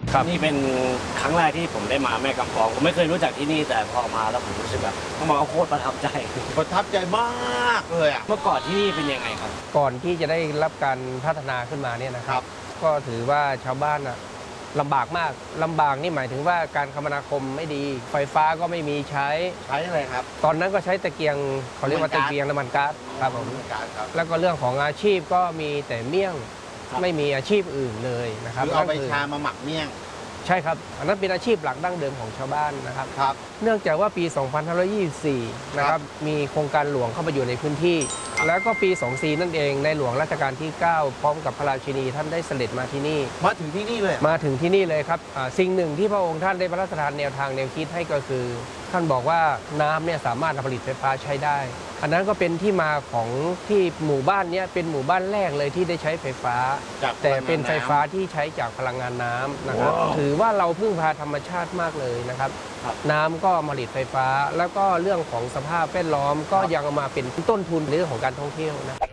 นี่เป็นครั้งแรกที่ผมได้มาแม่กำปองผมไม่เคยรู้จักที่นี่แต่พอมาแล้วผมรู้สึกแบบต้องบอกว่าโคตรประทับใจมากเลยอ่ะเมื่อก่อนที่นี่เป็นยังไงครับก่อนที่จะได้รับการพัฒนาขึ้นมาเนี่ยนะครับก็ถือว่าชาวบ้านลำบากมากลำบากนี่หมายถึงว่าการคมนาคมไม่ดีไฟฟ้าก็ไม่มีใช้อะไรครับตอนนั้นก็ใช้ตะเกียงเขาเรียกว่าตะเกียงน้ำมันก๊าซครับผมแล้วก็เรื่องของอาชีพก็มีแต่เมี่ยงไม่มีอาชีพอื่นเลยนะครับคือเอาใบชามาหมักเมี่ยงใช่ครับอันนั้นเป็นอาชีพหลักดั้งเดิมของชาวบ้านนะครับเนื่องจากว่าปี 2524 นะครับมีโครงการหลวงเข้ามาอยู่ในพื้นที่แล้วก็ปี 24 นั่นเองในหลวงรัชกาลที่ 9 พร้อมกับพระราชินีท่านได้เสด็จมาที่นี่มาถึงที่นี่เลยครับสิ่งหนึ่งที่พระองค์ท่านได้พระราชทานแนวทางแนวคิดให้ก็คือท่านบอกว่าน้ำเนี่ยสามารถผลิตไฟฟ้าใช้ได้อันนั้นก็เป็นที่มาของที่หมู่บ้านนี้เป็นหมู่บ้านแรกเลยที่ได้ใช้ไฟฟ้าแต่เป็นไฟฟ้าที่ใช้จากพลังงานน้ำนะครับถือว่าเราพึ่งพาธรรมชาติมากเลยนะครับน้ำก็ผลิตไฟฟ้าแล้วก็เรื่องของสภาพแวดล้อมก็ยังเอามาเป็นต้นทุนในเรื่องของการท่องเที่ยวนะ